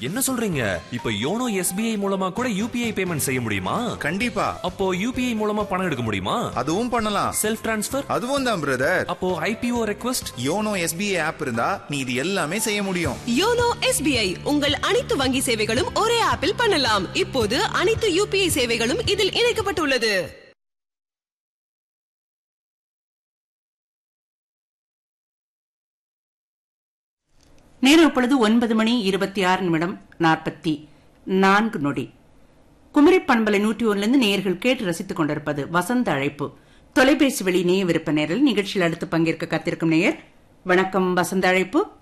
என்ன சொல்றீங்க? இப்ப யோனோ எஸ்பிஐ மூலமா கூட யூபிஐ பேமெண்ட் செய்ய முடியுமா? கண்டிப்பா. அப்போ யூபிஐ மூலமா பணம் எடுக்க முடியுமா? அதுவும் பண்ணலாம். Self transfer? அதுவும் தான் பிரதர். அப்போ IPO request? YONO SBI app இருந்தா நீ இது எல்லாமே செய்ய முடியும். யோனோ எஸ்பிஐ உங்கள் அனைத்து வங்கி சேவைகளும் ஒரே ஆப்பில் பண்ணலாம். இப்போது அனைத்து யூபிஐ சேவைகளும் இதில் இணைக்கப்பட்டுள்ளது. நேரம் இப்பொழுது 9:26:44 குமரி பண்பலை 101 நேயர்கள் கேட்டு ரசித்துக் கொண்டிருப்பது வசந்த அழைப்பு. தொலைபேசி வழி நேய விருப்ப நேரில் நிகழ்ச்சியில் அடுத்து பங்கேற்க காத்திருக்கும் நேயர். வணக்கம் வசந்த அழைப்பு.